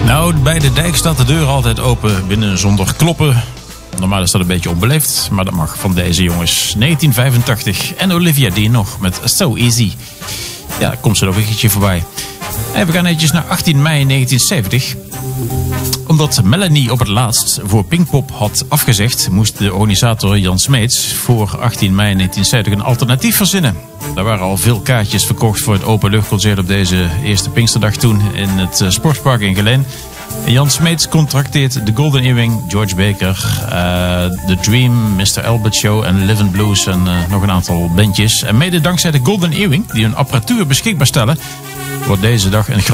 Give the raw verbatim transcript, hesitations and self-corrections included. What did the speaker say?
Nou, bij de dijk staat de deur altijd open binnen zonder kloppen. Normaal is dat een beetje onbeleefd, maar dat mag van deze jongens. negentien vijfentachtig en Olivia Dean nog met So Easy. Ja, daar komt ze nog een keertje voorbij. En we gaan netjes naar achttien mei negentien zeventig. Omdat Melanie op het laatst voor Pinkpop had afgezegd, moest de organisator Jan Smeets voor achttien mei negentien zeventig een alternatief verzinnen. Er waren al veel kaartjes verkocht voor het openluchtconcert op deze eerste Pinksterdag toen in het Sportpark in Geleen. En Jan Smeets contracteert de Golden Earring, George Baker, uh, The Dream, mister Albert Show en Live and Blues en uh, nog een aantal bandjes. En mede dankzij de Golden Earring, die hun apparatuur beschikbaar stellen, wordt deze dag een